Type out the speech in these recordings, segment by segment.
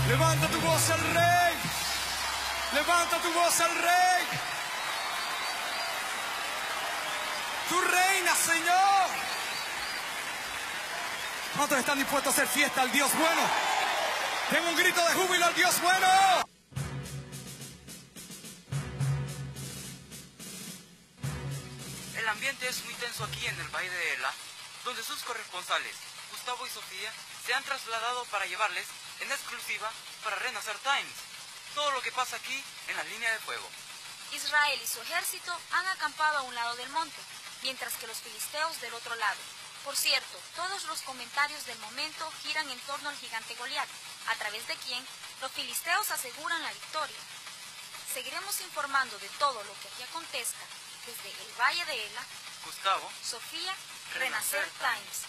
Levanta tu voz al Rey. Levanta tu voz al Rey. Tú reinas, Señor. ¿Cuántos están dispuestos a hacer fiesta al Dios bueno? Den un grito de júbilo al Dios bueno. El ambiente es muy tenso aquí en el Valle de Ela, donde sus corresponsales, Gustavo y Sofía, se han trasladado para llevarles, en exclusiva, para Renacer Times, todo lo que pasa aquí en la línea de fuego. Israel y su ejército han acampado a un lado del monte, mientras que los filisteos del otro lado. Por cierto, todos los comentarios del momento giran en torno al gigante Goliat, a través de quien los filisteos aseguran la victoria. Seguiremos informando de todo lo que aquí acontezca desde el Valle de Ela. Gustavo, Sofía, Renacer Times.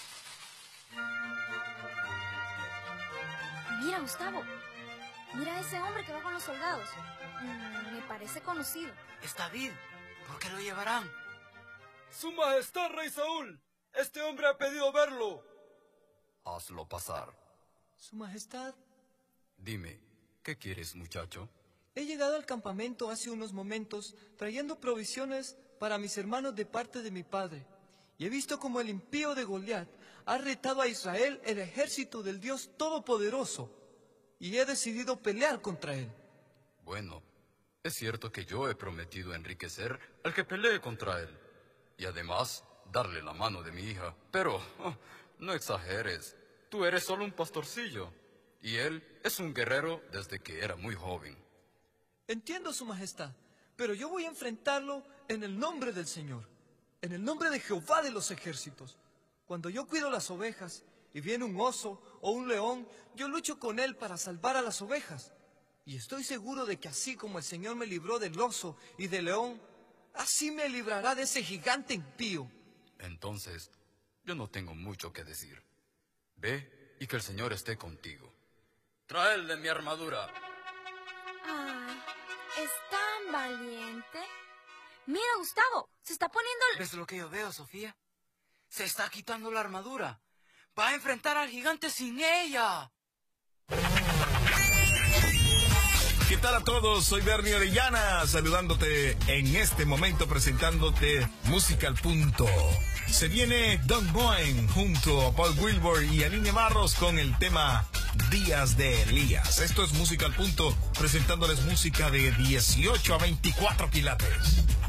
Mira, Gustavo. Mira a ese hombre que va con los soldados. Me parece conocido. es David. ¿Por qué lo llevarán? Su Majestad, Rey Saúl. Este hombre ha pedido verlo. Hazlo pasar. Su Majestad, Dime, ¿qué quieres, muchacho? he llegado al campamento hace unos momentos trayendo provisiones para mis hermanos de parte de mi padre. Y he visto como el impío de Goliat ha retado a Israel, el ejército del Dios Todopoderoso. Y he decidido pelear contra él. Bueno, es cierto que yo he prometido enriquecer al que pelee contra él. Y además, darle la mano de mi hija. Pero, no exageres. Tú eres solo un pastorcillo. Y él es un guerrero desde que era muy joven. Entiendo, Su Majestad, pero yo voy a enfrentarlo en el nombre del Señor, en el nombre de Jehová de los ejércitos. Cuando yo cuido las ovejas y viene un oso o un león, yo lucho con él para salvar a las ovejas. Y estoy seguro de que así como el Señor me libró del oso y del león, así me librará de ese gigante impío. Entonces, yo no tengo mucho que decir. Ve y que el Señor esté contigo. Traedle mi armadura. Ay, es tan valiente. Mira, Gustavo, se está poniendo... ¿Ves lo que yo veo, Sofía? Se está quitando la armadura. Va a enfrentar al gigante sin ella. ¿Qué tal a todos? Soy Bernie Orellana, saludándote en este momento, presentándote Música al Punto. Se viene Don Bowen junto a Paul Wilbur y Aline Barros con el tema Días de Elías. Esto es Música al Punto, presentándoles música de 18 a 24 quilates.